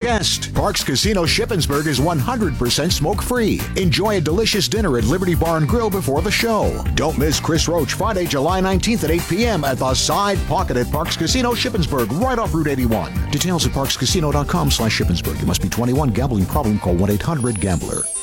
guest. Parks Casino Shippensburg is 100% smoke-free. Enjoy a delicious dinner at Liberty Bar and Grill before the show. Don't miss Chris Roach Friday, July 19th at 8 p.m. at the Side Pocket at Parks Casino Shippensburg, right off Route 81. Details at parkscasino.com/Shippensburg. You must be 21. Gambling problem, call 1-800-GAMBLER.